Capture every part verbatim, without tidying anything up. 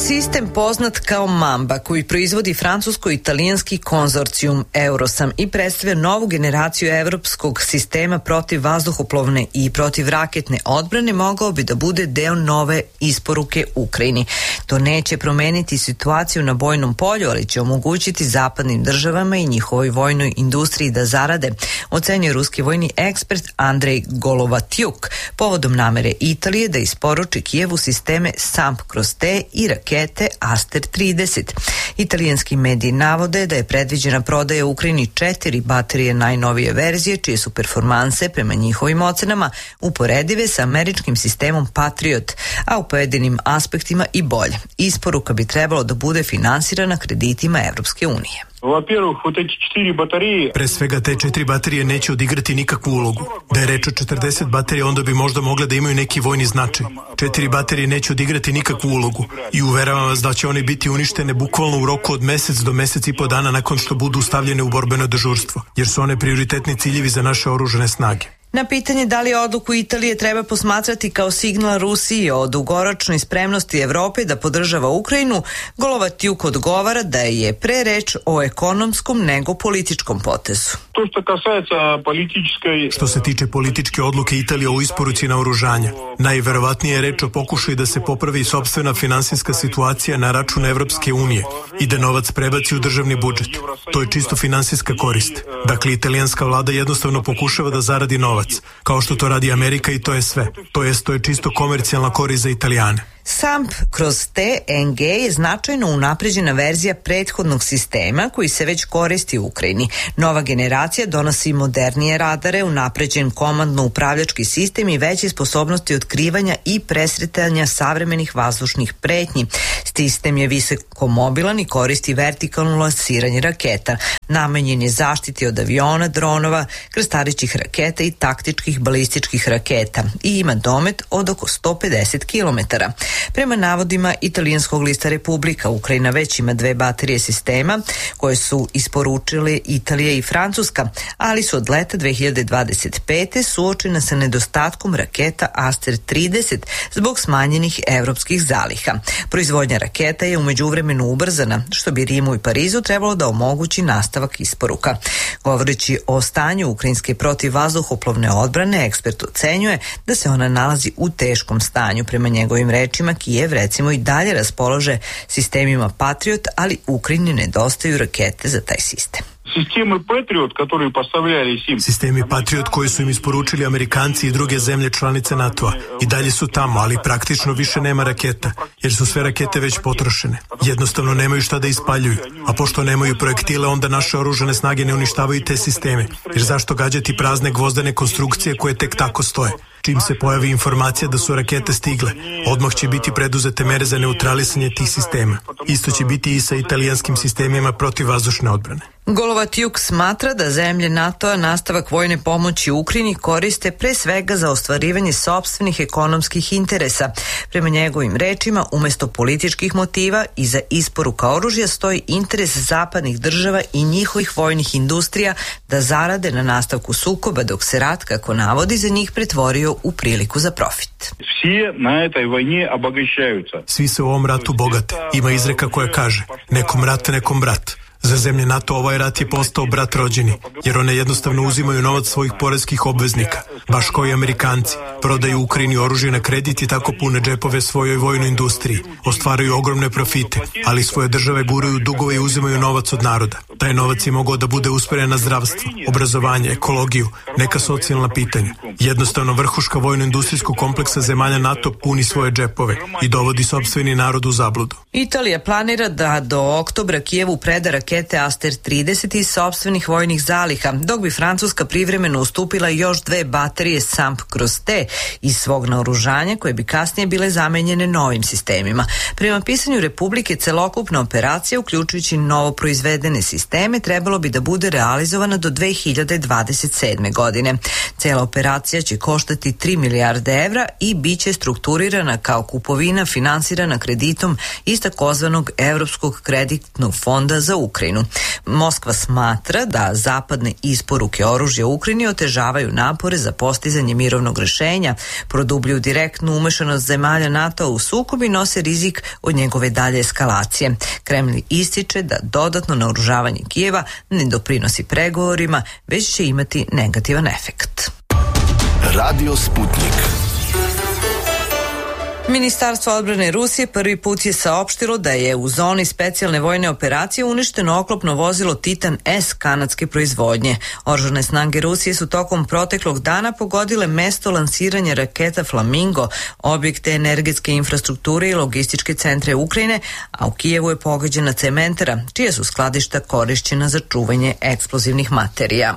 Sistem poznat kao Mamba, koji proizvodi francusko-italijanski konzorcijum Eurosam i predstavlja novu generaciju evropskog sistema protiv vazduhoplovne i protiv raketne odbrane, mogao bi da bude deo nove isporuke Ukrajini. To neće promeniti situaciju na bojnom polju, ali će omogućiti zapadnim državama i njihovoj vojnoj industriji da zarade, ocenjuje ruski vojni ekspert Andrej Golovatjuk, povodom namere Italije da isporuči Kijevu sisteme Samp kroz T i rakete Aster trideset. Italijanski mediji navode da je predviđena prodaja Ukrajini četiri baterije najnovije verzije, čije su performanse prema njihovim ocenama uporedive sa američkim sistemom Patriot, a u pojedinim aspektima i bolje. Isporuka bi trebalo da bude finansirana kreditima Evropske unije. Pre svega te četiri baterije neće odigrati nikakvu ulogu. Da je reč o četrdeset baterija, onda bi možda mogle da imaju neki vojni značaj. Četiri baterije neće odigrati nikakvu ulogu i uveravam vas da će one biti uništene bukvalno u roku od mesec do mesec i po dana nakon što budu stavljene u borbeno dežurstvo, jer su one prioritetni ciljevi za naše oružane snage. Na pitanje da li odluku Italije treba posmatrati kao signal Rusiji o dugoročnoj spremnosti Evrope da podržava Ukrajinu, Golovatjuk odgovara da je pre reč o ekonomskom nego političkom potezu. Što se tiče političke odluke Italije o isporuci naoružanja, najverovatnije je reč o pokušaju da se popravi sopstvena finansijska situacija na račun Evropske unije i da novac prebaci u državni budžet. To je čisto finansijska korist. Dakle, italijanska vlada jednostavno pokušava da zaradi novac, kao što to radi Amerika, i to je sve. To jest, to je čisto komercijalna korist za Italijane. Samp kroz T N G je značajno unapređena verzija prethodnog sistema koji se već koristi u Ukrajini. Nova generacija donosi modernije radare, unapređen komandno-upravljački sistem i veće sposobnosti otkrivanja i presretanja savremenih vazdušnih pretnji. Sistem je visokomobilan i koristi vertikalno lansiranje raketa. Namenjen je zaštiti od aviona, dronova, krstarićih raketa i taktičkih balističkih raketa i ima domet od oko sto pedeset kilometara. Prema navodima italijanskog lista Republika, Ukrajina već ima dve baterije sistema koje su isporučile Italija i Francuska, ali su od leta dve hiljade dvadeset pete suočena sa nedostatkom raketa Aster trideset zbog smanjenih evropskih zaliha. Proizvodnja raketa je u međuvremenu ubrzana, što bi Rimu i Parizu trebalo da omogući nastavak isporuka. Govoreći o stanju ukrajinske protivvazduhoplovne odbrane, ekspert ocenjuje da se ona nalazi u teškom stanju. Prema njegovim rečima, Kijev recimo i dalje raspolaže sistemima Patriot, ali Ukrajini nedostaju rakete za taj sistem. Sistemi Patriot koji su im isporučili Amerikanci i druge zemlje članice NATO-a i dalje su tamo, ali praktično više nema raketa, jer su sve rakete već potrošene. Jednostavno nemaju šta da ispaljuju, a pošto nemaju projektile, onda naše oružane snage ne uništavaju te sisteme, jer zašto gađati prazne gvozdene konstrukcije koje tek tako stoje? Čim se pojavi informacija da su rakete stigle, odmah će biti preduzete mere za neutralisanje tih sistema. Isto će biti i sa italijanskim sistemima protivvazdušne odbrane. Golovatjuk smatra da zemlje NATO-a nastavak vojne pomoći Ukrajini koriste pre svega za ostvarivanje sopstvenih ekonomskih interesa. Prema njegovim rečima, umesto političkih motiva i za isporuka oružja stoji interes zapadnih država i njihovih vojnih industrija da zarade na nastavku sukoba, dok se rat, kako navodi, za njih pretvorio u priliku za profit. Svi se u ovom ratu bogate. Ima izreka koja kaže: nekom rat, nekom brat. Za zemlje NATO ovaj rat je postao brat rođeni, jer one jednostavno uzimaju novac svojih poreskih obveznika, baš kao i Amerikanci. Prodaju Ukrajini oružje na kredit i tako pune džepove svojoj vojnoj industriji. Ostvaraju ogromne profite, ali svoje države guraju dugove i uzimaju novac od naroda. Taj novac je mogao da bude usmeren na zdravstvo, obrazovanje, ekologiju, neka socijalna pitanja. Jednostavno vrhuška vojno-industrijskog kompleksa zemalja NATO puni svoje džepove i dovodi sopstveni narod u zabludu. Italija planira da do oktobra Kijevu preda rakete Aster trideset iz sopstvenih vojnih zaliha, dok bi Francuska privremeno ustupila još dve baterije Samp kroz T iz svog naoružanja, koje bi kasnije bile zamenjene novim sistemima. Prema pisanju Republike, celokupna operacija, uključujući novo proizvedene sisteme, sisteme trebalo bi da bude realizovana do dve hiljade dvadeset sedme. godine. Cela operacija će koštati tri milijarde evra i bit će strukturirana kao kupovina finansirana kreditom iz takozvanog Evropskog kreditnog fonda za Ukrajinu. Moskva smatra da zapadne isporuke oružja Ukrajini otežavaju napore za postizanje mirovnog rešenja, produbljuju direktnu umešanost zemalja NATO u sukob i nose rizik od njegove dalje eskalacije. Kremlj ističe da dodatno naoružavanje Kijeva ne doprinosi pregovorima, već će imati negativan efekt. Radio Sputnik. Ministarstvo odbrane Rusije prvi put je saopštilo da je u zoni specijalne vojne operacije uništeno oklopno vozilo Titan S kanadske proizvodnje. Oružane snage Rusije su tokom proteklog dana pogodile mesto lansiranja raketa Flamingo, objekte energetske infrastrukture i logističke centre Ukrajine, a u Kijevu je pogođena cementara, čija su skladišta korišćena za čuvanje eksplozivnih materija.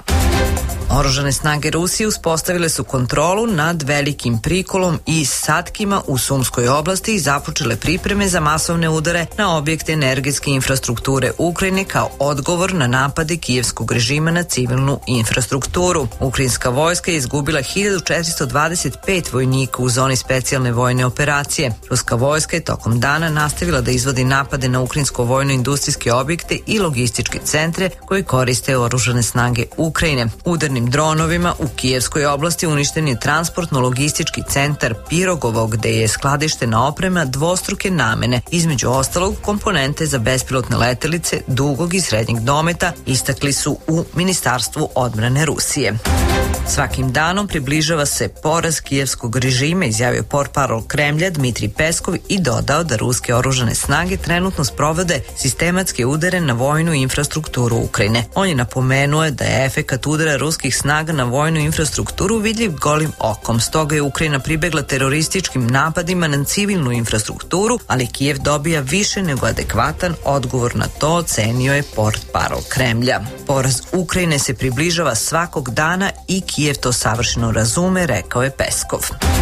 Oružane snage Rusije uspostavile su kontrolu nad Velikim Prikolom i Satkima u Sumskoj oblasti i započele pripreme za masovne udare na objekte energetske infrastrukture Ukrajine kao odgovor na napade kijevskog režima na civilnu infrastrukturu. Ukrajinska vojska je izgubila hiljadu četiristo dvadeset pet vojnika u zoni specijalne vojne operacije. Ruska vojska je tokom dana nastavila da izvodi napade na ukrajinsko vojno-industrijske objekte i logističke centre koji koriste oružane snage Ukrajine. Udarnim dronovima u Kijevskoj oblasti uništen je transportno-logistički centar Pirogovo, gde je skladištena oprema dvostruke namene, između ostalog komponente za bespilotne letelice dugog i srednjeg dometa, istakli su u Ministarstvu odbrane Rusije. Svakim danom približava se poraz kijevskog režima, izjavio portparol Kremlja Dmitrij Peskov i dodao da ruske oružane snage trenutno sprovode sistematske udare na vojnu infrastrukturu Ukrajine. On je napomenuo da je efekat udara ruskih snaga na vojnu infrastrukturu vidljiv golim okom. Stoga je Ukrajina pribegla terorističkim napadima na civilnu infrastrukturu, ali Kijev dobija više nego adekvatan odgovor na to, ocenio je portparol Kremlja. Poraz Ukrajine se približava svakog dana i Kijev to savršeno razume, rekao je Peskov.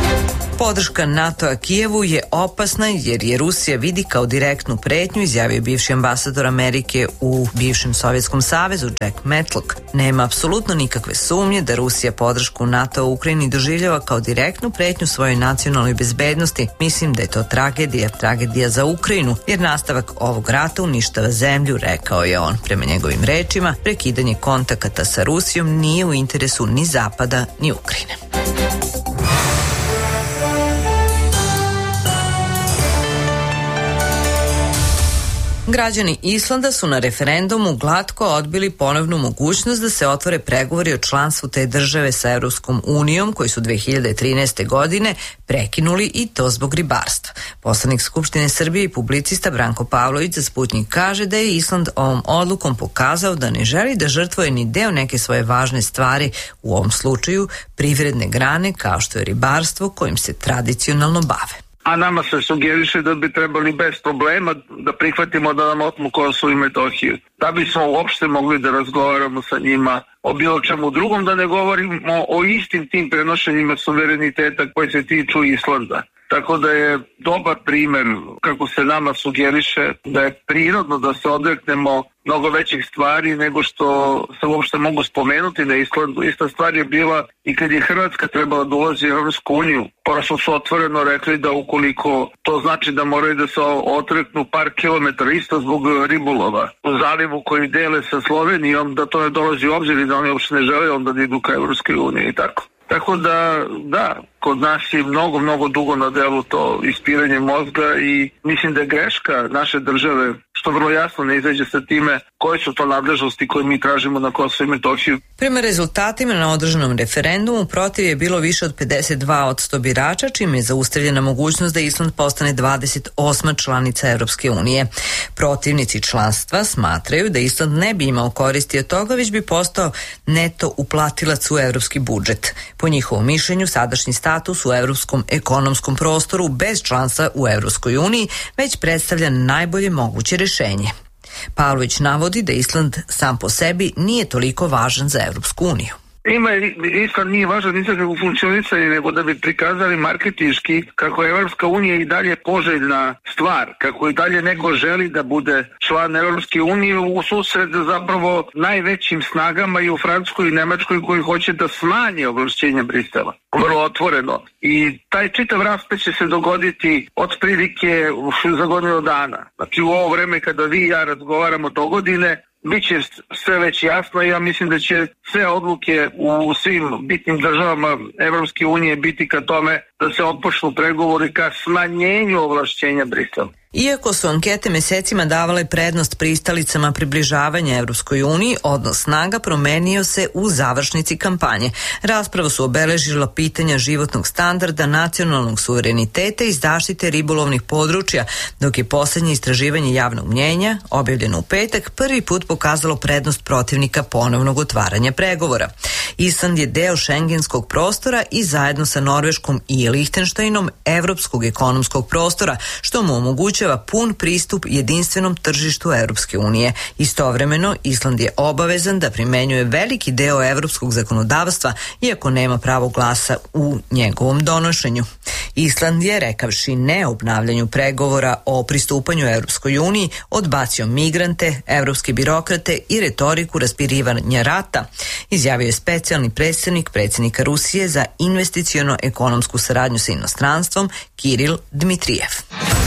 Podrška NATO-a Kijevu je opasna jer je Rusija vidi kao direktnu pretnju, izjavio bivši ambasador Amerike u bivšem Sovjetskom savezu Jack Matlock. Nema apsolutno nikakve sumnje da Rusija podršku NATO u Ukrajini doživljava kao direktnu pretnju svojoj nacionalnoj bezbednosti. Mislim da je to tragedija, tragedija za Ukrajinu, jer nastavak ovog rata uništava zemlju, rekao je on. Prema njegovim rečima, prekidanje kontakata sa Rusijom nije u interesu ni Zapada ni Ukrajine. Građani Islanda su na referendumu glatko odbili ponovnu mogućnost da se otvore pregovori o članstvu te države sa Evropskom unijom, koji su dve hiljade trinaeste. godine prekinuli, i to zbog ribarstva. Poslanik Skupštine Srbije i publicista Branko Pavlović za Sputnik kaže da je Island ovom odlukom pokazao da ne želi da žrtvuje ni deo neke svoje važne stvari, u ovom slučaju privredne grane kao što je ribarstvo, kojim se tradicionalno bave. A nama se sugeriše da bi trebali bez problema da prihvatimo da nam otmu Kosovo i Metohiju. Da bismo uopšte mogli da razgovaramo sa njima o bilo čemu drugom, da ne govorimo o istim tim prenošenjima suvereniteta koji se tiču Islanda. Tako da je dobar primer, kako se nama sugeriše, da je prirodno da se odreknemo mnogo većih stvari nego što se uopšte mogu spomenuti na Islandu. Ista stvar je bila i kad je Hrvatska trebala da ulazi u Evropsku uniju. Prosto su otvoreno rekli da ukoliko to znači da moraju da se odreknu par kilometara isto zbog ribolova u zalivu koji dele sa Slovenijom, da to ne dolazi u obzir i da oni uopšte ne žele onda da idu ka Evropskoj uniji i tako. Tako da, da, kod nas je mnogo, mnogo dugo na delu to ispiranje mozga i mislim da je greška naše države što vrlo jasno ne izađe sa time koje su to nadležnosti koje mi tražimo na Kosovo i Metohiju. Prema rezultatima na održanom referendumu protiv je bilo više od pedeset dva posto birača, čime je zaustavljena mogućnost da Island postane dvadeset osma članica Evropske unije. Protivnici članstva smatraju da Island ne bi imao koristi od toga, već bi postao neto uplatilac u evropski budžet. Po njihovom mišljenju, sadašnji status u evropskom ekonomskom prostoru bez članstva u Evropskoj uniji već predstavlja najbolje moguće rešenje. Pavlović navodi da Island sam po sebi nije toliko važan za Evropsku uniju. Ima, Island nije važan ni za kako funkcionisanje, nego da bi prikazali marketinški kako je Evropska unija i dalje poželjna stvar, kako i dalje neko želi da bude član Evropske unije u susret zapravo najvećim snagama i u Francuskoj i Nemačkoj koji hoće da smanje ovlašćenja Brisela. Vrlo otvoreno. I taj čitav rasplet će se dogoditi otprilike za godinu dana. Znači u ovo vreme kada vi i ja razgovaramo do godine, biće sve već jasno i ja mislim da će sve odluke u svim bitnim državama Evropske unije biti ka tome da se otpočnu pregovori ka smanjenju ovlašćenja Brisela. Iako su ankete mesecima davale prednost pristalicama približavanja Evropskoj uniji, odnos snaga promenio se u završnici kampanje. Raspravu su obeležila pitanja životnog standarda, nacionalnog suvereniteta i zaštite ribolovnih područja, dok je poslednje istraživanje javnog mnjenja, objavljeno u petak, prvi put pokazalo prednost protivnika ponovnog otvaranja pregovora. Island je deo šengenskog prostora i zajedno sa Norveškom i Lihtenštejnom evropskog ekonomskog prostora, što mu omogućava pun pristup jedinstvenom tržištu Evropske unije. Istovremeno, Island je obavezan da primenjuje veliki deo evropskog zakonodavstva, iako nema pravo glasa u njegovom donošenju. Island je, rekavši ne obnavljanju pregovora o pristupanju Evropskoj uniji, odbacio migrante, evropske birokrate i retoriku raspirivanja rata, izjavio je specijalni predstavnik predsjednika Rusije za investiciono-ekonomsku saradnju sa inostranstvom Kiril Dmitrijev.